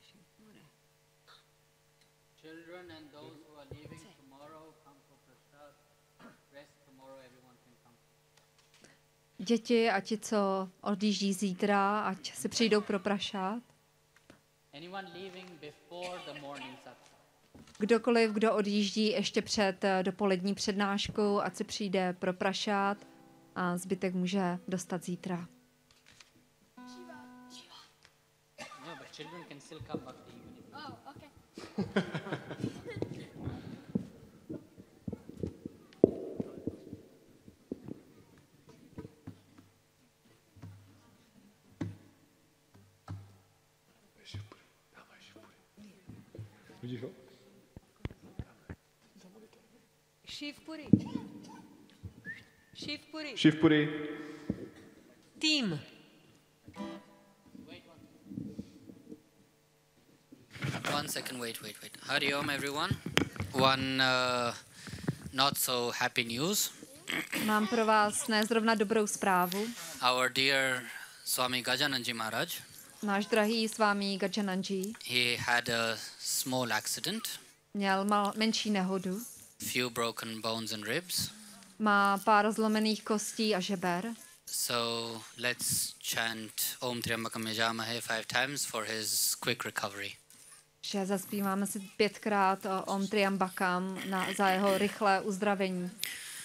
Children and those who are leaving tomorrow come for prasad. Rest tomorrow, everyone can come. Děti a ti, co odjíždí zítra, ať si přijdou pro prašát. Anyone leaving before the morning satsang. Kdokoliv, kdo odjíždí ještě před dopolední přednáškou, ať si přijde pro prašát a zbytek může dostat zítra. No, but children can still come back to evening. Oh, okay. Vidíš ho? Shivpuri. Shivpuri. Shivpuri. Team. One second, wait. Hari Om, everyone. One not so happy news. Mám pro vás ne zrovna dobrou zprávu. Our dear Swami Gajananji Maharaj, Náš drahý svámí Gajananji he had a small accident, měl menší nehodu. few broken bones and ribs. Má pár zlomených kostí a žeber. So let's chant Om Triambakam Yajamahe 5 times for his quick recovery. Že zazpíváme si 5krát Om Triambakam za jeho rychlé uzdravení.